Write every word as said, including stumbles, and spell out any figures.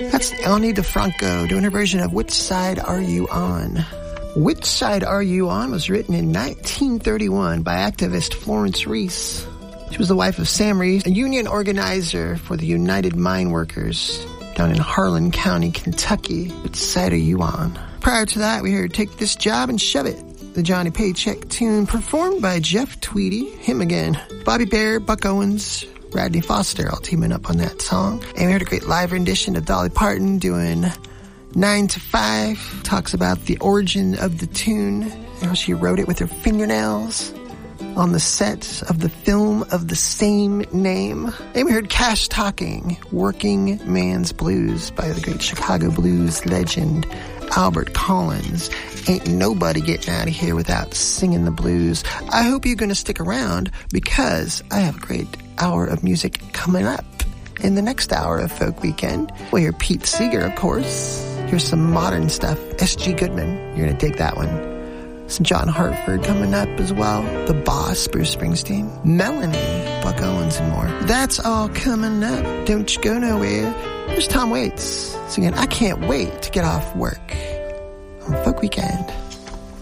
That's Eleni DeFranco doing her version of Which Side Are You On? Which Side Are You On was written in nineteen thirty-one by activist Florence Reese. She was the wife of Sam Reese, a union organizer for the United Mine Workers down in Harlan County, Kentucky. Which side are you on? Prior to that, we heard Take This Job and Shove It, the Johnny Paycheck tune performed by Jeff Tweedy, him again, Bobby Bear, Buck Owens, Rodney Foster all teaming up on that song. And we heard a great live rendition of Dolly Parton doing Nine to Five. Talks about the origin of the tune, how she wrote it with her fingernails on the set of the film of the same name. And we heard Cash Talking, Working Man's Blues by the great Chicago blues legend Albert Collins. Ain't nobody getting out of here without singing the blues. I hope you're going to stick around because I have a great hour of music coming up. In the next hour of Folk Weekend, we'll hear Pete Seeger, of course. Here's some modern stuff. S G Goodman, you're going to dig that one. Some John Hartford coming up as well. The Boss, Bruce Springsteen. Melanie, Buck Owens, and more. That's all coming up. Don't you go nowhere. Here's Tom Waits singing I Can't Wait to Get Off Work on Folk Weekend.